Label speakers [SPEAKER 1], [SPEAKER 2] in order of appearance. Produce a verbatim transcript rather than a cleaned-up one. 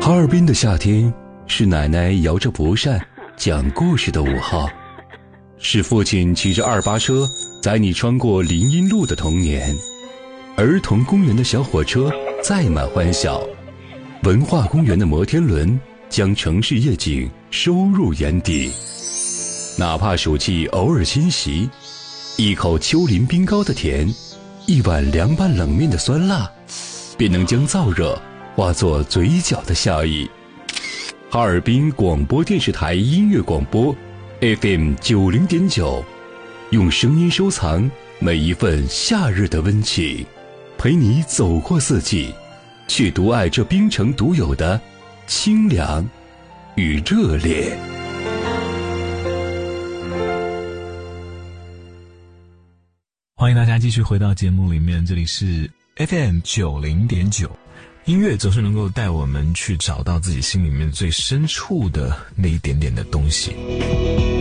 [SPEAKER 1] 哈尔滨的夏天是奶奶摇着蒲扇讲故事的午后，是父亲骑着二八车载你穿过林荫路的童年，儿童公园的小火车载满欢笑，文化公园的摩天轮将城市夜景收入眼底。哪怕暑气偶尔侵袭，一口丘陵冰糕的甜，一碗凉拌冷面的酸辣，便能将燥热化作嘴角的笑意。哈尔滨广播电视台音乐广播 F M 九零点九，用声音收藏每一份夏日的温情，陪你走过四季，却独爱这冰城独有的清凉与热烈。
[SPEAKER 2] 欢迎大家继续回到节目里面，这里是 F M 九零点九。音乐总是能够带我们去找到自己心里面最深处的那一点点的东西。